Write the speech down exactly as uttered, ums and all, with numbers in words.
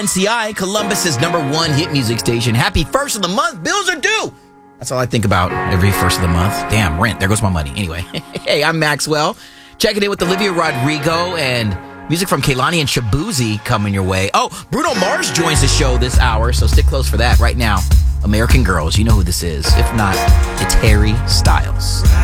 N C I, Columbus's number one hit music station. Happy first of the month. Bills are due. That's all I think about every first of the month. Damn, rent. There goes my money. Anyway, hey, I'm Maxwell. Checking in with Olivia Rodrigo and music from Kehlani and Shabuzi coming your way. Oh, Bruno Mars joins the show this hour, so stick close for that right now. American Girls, you know who this is. If not, it's Harry Styles.